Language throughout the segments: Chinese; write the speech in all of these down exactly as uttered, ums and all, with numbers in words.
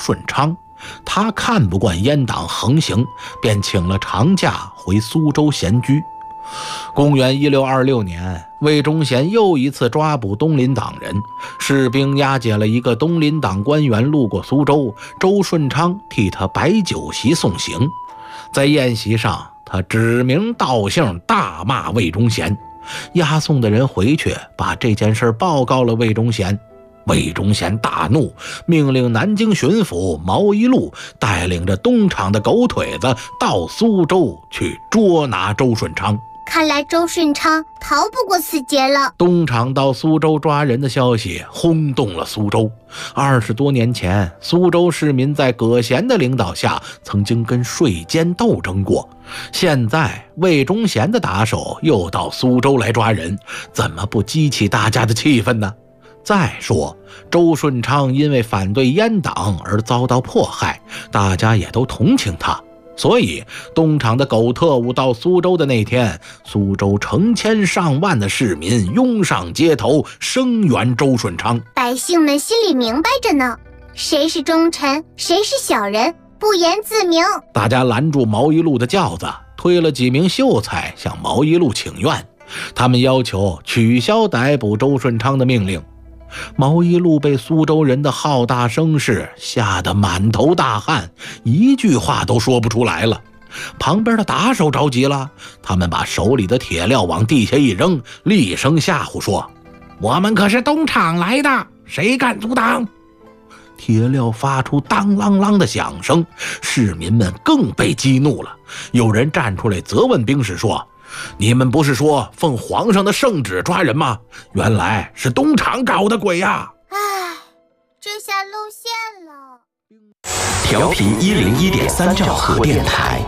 顺昌。他看不惯阉党横行，便请了长假回苏州闲居。公元一六二六年，魏忠贤又一次抓捕东林党人，士兵押解了一个东林党官员路过苏州，周顺昌替他摆酒席送行。在宴席上，他指名道姓大骂魏忠贤。押送的人回去把这件事报告了魏忠贤。魏忠贤大怒，命令南京巡抚毛一路带领着东厂的狗腿子到苏州去捉拿周顺昌。 看来周顺昌逃不过此劫了。 东厂到苏州抓人的消息轰动了苏州。二十多年前，苏州市民在葛贤的领导下曾经跟税监斗争过，现在魏忠贤的打手又到苏州来抓人，怎么不激起大家的气愤呢？再说周顺昌因为反对阉党而遭到迫害，大家也都同情他，所以东厂的狗特务到苏州的那天，苏州成千上万的市民拥上街头声援周顺昌。 百姓们心里明白着呢，谁是忠臣，谁是小人，不言自明。 大家拦住毛一路的轿子，推了几名秀才向毛一路请愿，他们要求取消逮捕周顺昌的命令。毛一路被苏州人的浩大声势吓得满头大汗，一句话都说不出来了。旁边的打手着急了，他们把手里的铁镣往地下一扔，厉声吓唬说：“我们可是东厂来的，谁敢阻挡？”铁镣发出当啷啷的响声，市民们更被激怒了。有人站出来责问兵士说：“你们不是说奉皇上的圣旨抓人吗？原来是东厂搞的鬼呀！” 唉，这下露馅了。 调频一零一点三兆赫电台。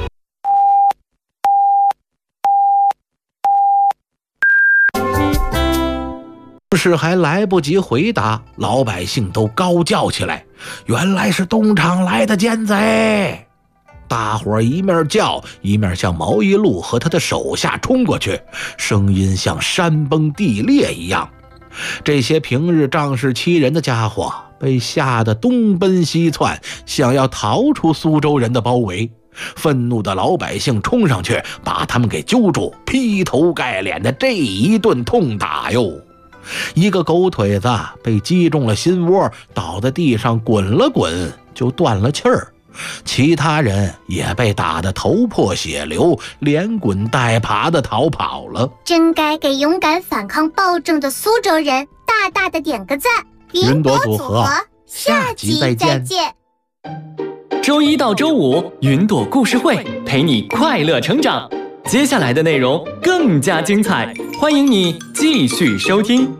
是还来不及回答，老百姓都高叫起来：“原来是东厂来的奸贼！”大伙一面叫，一面向毛一路和他的手下冲过去，声音像山崩地裂一样。这些平日仗势欺人的家伙被吓得东奔西窜，想要逃出苏州人的包围。愤怒的老百姓冲上去，把他们给揪住，劈头盖脸的这一顿痛打哟。一个狗腿子被击中了心窝，倒在地上滚了滚，就断了气儿。其他人也被打得头破血流，连滚带爬的逃跑了。 真该给勇敢反抗暴政的苏州人大大的点个赞。 云朵组合， 下集再见。 周一到周五，云朵故事会陪你快乐成长。接下来的内容更加精彩，欢迎你继续收听。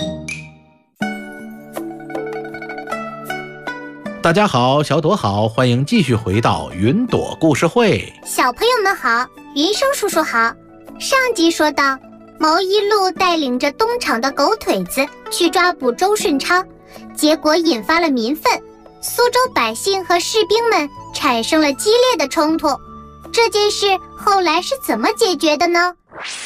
大家好，小朵好，欢迎继续回到云朵故事会。 小朋友们好，云生叔叔好。上集说到，毛一路带领着东厂的狗腿子去抓捕周顺昌，结果引发了民愤，苏州百姓和士兵们产生了激烈的冲突。这件事后来是怎么解决的呢？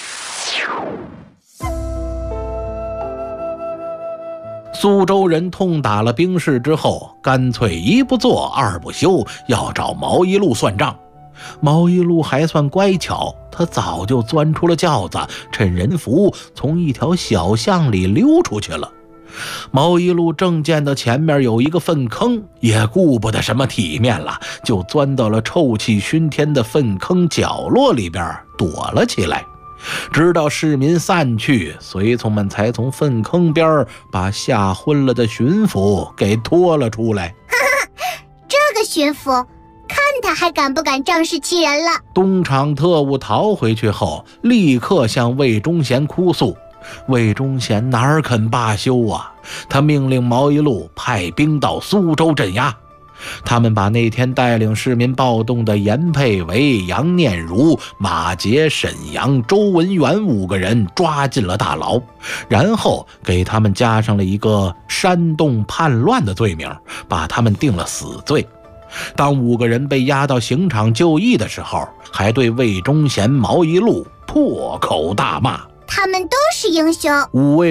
苏州人痛打了兵士之后，干脆一不做二不休，要找毛一路算账。毛一路还算乖巧，他早就钻出了轿子，趁人扶从一条小巷里溜出去了。毛一路正见到前面有一个粪坑，也顾不得什么体面了，就钻到了臭气熏天的粪坑角落里边躲了起来。直到市民散去，随从们才从粪坑边把吓昏了的巡抚给拖了出来。 这个巡抚，看他还敢不敢仗势欺人了。 东厂特务逃回去后，立刻向魏忠贤哭诉。魏忠贤哪肯罢休啊，他命令毛一路派兵到苏州镇压。他们把那天带领市民暴动的严佩维、杨念如、马杰、沈阳、周文元五个人抓进了大牢，然后给他们加上了一个煽动叛乱的罪名，把他们定了死罪。当五个人被押到刑场就义的时候，还对魏忠贤、毛一路破口大骂， 他们都是英雄。 五位